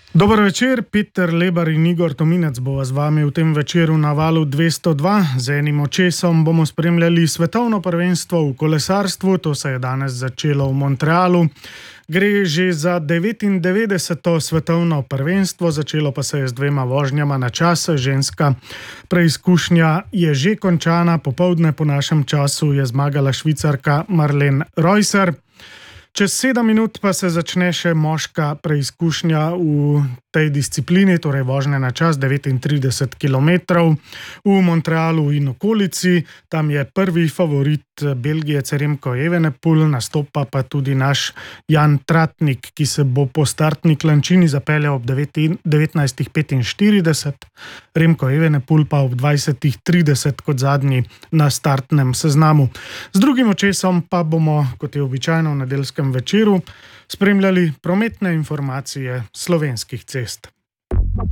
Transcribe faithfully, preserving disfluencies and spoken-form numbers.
Dober večer, Peter Lebar in Igor Tominec bova z vami v tem večeru na valu dvesto dva. Z enim očesom bomo spremljali svetovno prvenstvo v kolesarstvu, to se je danes začelo v Montrealu. Gre že za devetindevetdeseto svetovno prvenstvo, začelo pa se je z dvema vožnjama na čas. Ženska preizkušnja je že končana, popoldne po našem času je zmagala Švicarka Marlene Reusser. Čez sedem minut pa se začne še moška preizkušnja v tej disciplini, torej vožnja na čas devetintrideset kilometrov v Montrealu in okolici. Tam je prvi favorit Belgijec Remco Evenepoel, nastopa pa tudi naš Jan Tratnik, ki se bo po startni klančini zapeljal ob devetnajst petinštirideset, Remco Evenepoel pa ob dvajset trideset kot zadnji na startnem seznamu. Z drugim očesom pa bomo, kot je običajno v nedeljskem večeru, spremljali prometne informacije slovenskih cest.